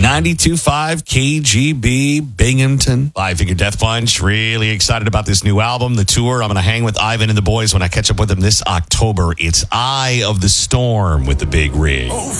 92.5 KGB Binghamton. Five Finger Death Punch. Really excited about this new album, the tour. I'm going to hang with Ivan and the boys when I catch up with them this October. It's Eye of the Storm with the Big Rig.